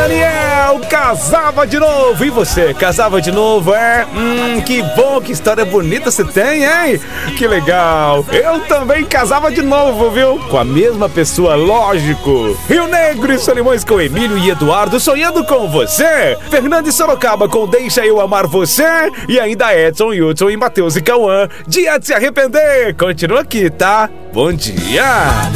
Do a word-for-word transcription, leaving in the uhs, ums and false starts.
Daniel casava de novo. E você, casava de novo, é? Hum, que bom, que história bonita você tem, hein? Que legal. Eu também casava de novo, viu? Com a mesma pessoa, lógico. Rio Negro e Solimões com Emílio e Eduardo sonhando com você. Fernando e Sorocaba com Deixa Eu Amar Você. E ainda Edson, Hudson e Matheus e Cauã. Dia de se arrepender. Continua aqui, tá? Bom dia.